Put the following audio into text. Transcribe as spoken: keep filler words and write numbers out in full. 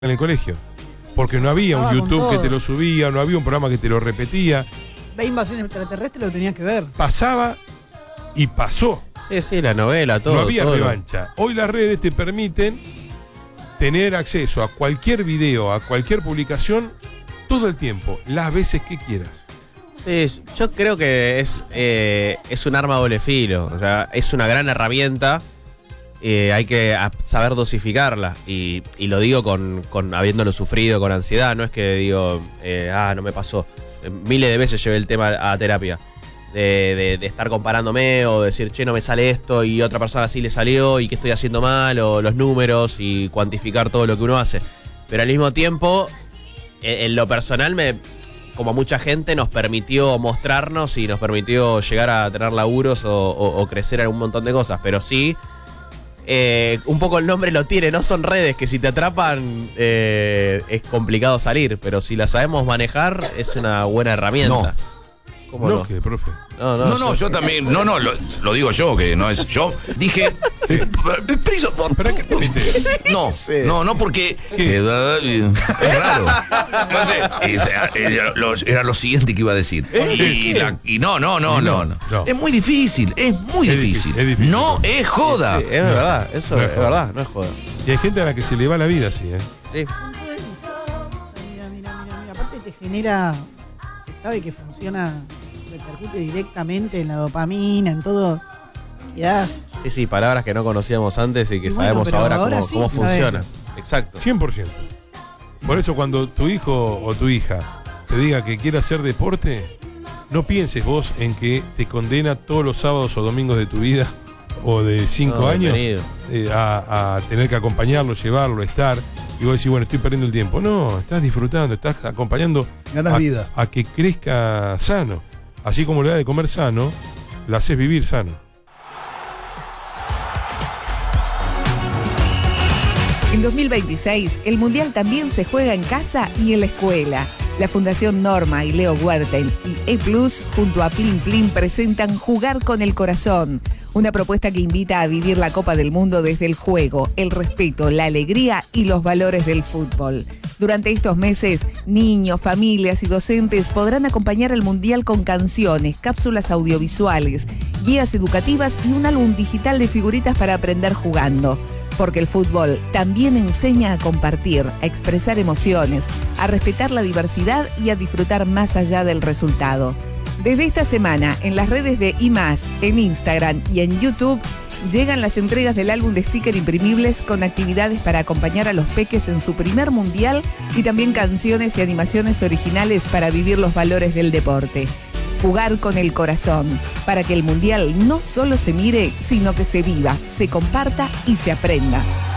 en el colegio. Porque no había un YouTube que te lo subía, no había un programa que te lo repetía. La invasión extraterrestre lo tenías que ver. Pasaba y pasó. Sí, sí, la novela, todo. No había todo revancha. Hoy las redes te permiten tener acceso a cualquier video, a cualquier publicación, todo el tiempo, las veces que quieras. Sí, yo creo que es, eh, es un arma a doble filo. O sea, es una gran herramienta. Eh, hay que saber dosificarla. Y, y lo digo con, con habiéndolo sufrido, con ansiedad. No es que digo, eh, ah, no me pasó. Eh, miles de veces llevé el tema a terapia. De, de, de estar comparándome o decir, che, no me sale esto y otra persona sí le salió y qué estoy haciendo mal, o los números y cuantificar todo lo que uno hace. Pero al mismo tiempo, en, en lo personal, me, como mucha gente, nos permitió mostrarnos y nos permitió llegar a tener laburos o, o, o crecer en un montón de cosas. Pero sí, eh, un poco el nombre lo tiene, no son redes que si te atrapan eh, es complicado salir, pero si las sabemos manejar es una buena herramienta. No. ¿Cómo no, no? que, profe. No, no, No, no, yo también. No, no, lo, lo digo yo, que no es. Yo dije. ¿Para qué permite? No, no, no, porque. Se da, es raro. No sé. Era lo, era lo siguiente que iba a decir. Y, la, y no, no, no, no, no, no. Es muy difícil, es muy es difícil. difícil. Es difícil. No es joda. Sí, es verdad, eso no es, es es verdad, no es joda. Y hay gente a la que se le va la vida así, ¿eh? Sí. Mira, mira, mira, mira. Aparte te genera, se sabe que funciona, repercute directamente en la dopamina, en todo. Quedás. Sí, sí, palabras que no conocíamos antes y que Y bueno, sabemos pero ahora, ahora cómo, sí, cómo sabés. funciona. Exacto. cien por ciento. Por eso cuando tu hijo o tu hija te diga que quiere hacer deporte, no pienses vos en que te condena todos los sábados o domingos de tu vida o de cinco No, años bienvenido. eh, a, a tener que acompañarlo, llevarlo, estar. Y vos decís, bueno, estoy perdiendo el tiempo. No, estás disfrutando, estás acompañando Ganas a, vida. a que crezca sano. Así como le da de comer sano, la haces vivir sano. En dos mil veintiséis, el Mundial también se juega en casa y en la escuela. La Fundación Norma y Leo Huerten y E Plus, junto a Plin Plin, presentan Jugar con el Corazón, una propuesta que invita a vivir la Copa del Mundo desde el juego, el respeto, la alegría y los valores del fútbol. Durante estos meses, niños, familias y docentes podrán acompañar al Mundial con canciones, cápsulas audiovisuales, guías educativas y un álbum digital de figuritas para aprender jugando. Porque el fútbol también enseña a compartir, a expresar emociones, a respetar la diversidad y a disfrutar más allá del resultado. Desde esta semana, en las redes de I Más, en Instagram y en YouTube, llegan las entregas del álbum de sticker imprimibles con actividades para acompañar a los peques en su primer mundial y también canciones y animaciones originales para vivir los valores del deporte. Jugar con el corazón, para que el mundial no solo se mire, sino que se viva, se comparta y se aprenda.